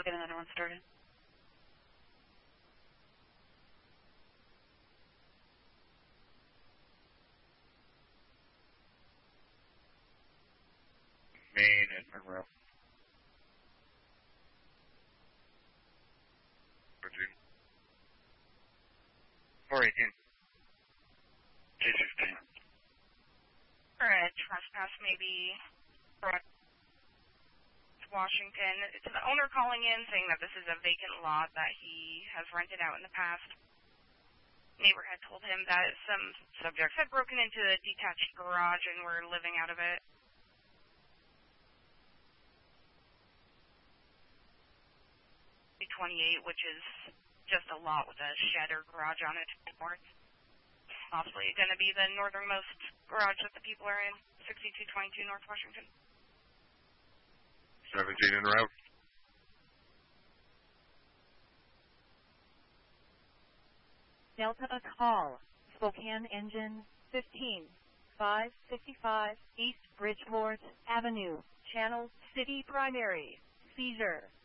get another one started. Main and Monroe. 418. J16. Alright, trespass maybe. Washington. It's the owner calling in saying that this is a vacant lot that he has rented out in the past. Neighbor had told him that some subjects had broken into the detached garage and were living out of it. B28, which is just a lot with a shed or garage on it north. Possibly going to be the northernmost garage that the people are in, 6222 North Washington. 17 en route. Delta call. Spokane engine 15-555 East Bridgeport Avenue. Channel City Primary. Seizure.